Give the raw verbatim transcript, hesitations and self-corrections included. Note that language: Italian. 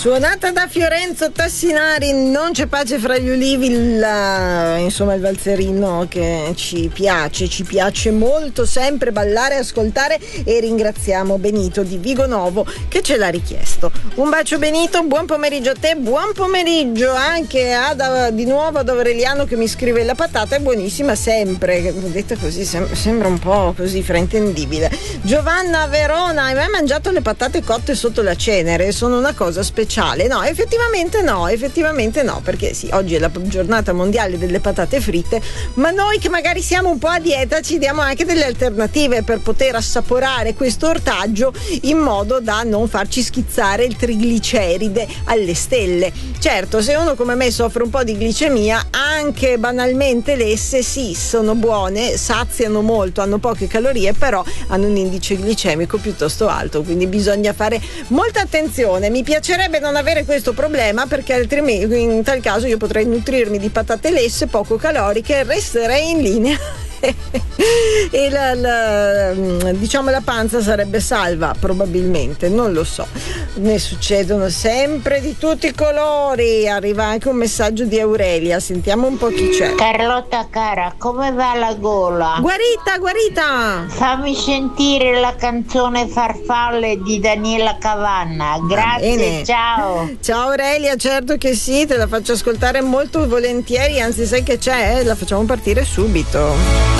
Suonata da Fiorenzo Tassinari, Non c'è pace fra gli ulivi, il, insomma il valzerino che ci piace, ci piace molto sempre ballare, ascoltare, e ringraziamo Benito di Vigonovo che ce l'ha richiesto. Un bacio Benito, buon pomeriggio a te, buon pomeriggio anche a, di nuovo ad Aureliano che mi scrive: la patata è buonissima sempre, detta così sem- sembra un po' così fraintendibile. Giovanna Verona, hai mai mangiato le patate cotte sotto la cenere? Sono una cosa speciale. No, effettivamente no, effettivamente no, perché sì, oggi è la giornata mondiale delle patate fritte, ma noi che magari siamo un po' a dieta ci diamo anche delle alternative per poter assaporare questo ortaggio in modo da non farci schizzare il trigliceride alle stelle. Certo, se uno come me soffre un po' di glicemia, anche banalmente lesse sì, sono buone, saziano molto, hanno poche calorie, però hanno un indice glicemico piuttosto alto, quindi bisogna fare molta attenzione. Mi piacerebbe non avere questo problema, perché altrimenti in tal caso io potrei nutrirmi di patate lesse poco caloriche e resterei in linea e la, la, diciamo la panza sarebbe salva, probabilmente, non lo so, ne succedono sempre di tutti i colori. Arriva anche un messaggio di Aurelia, sentiamo un po' chi c'è. Carlotta cara, come va la gola? Guarita, guarita. Fammi sentire la canzone Farfalle di Daniela Cavanna, grazie, ciao. Ciao Aurelia, certo che sì, te la faccio ascoltare molto volentieri, anzi sai che c'è, la facciamo partire subito.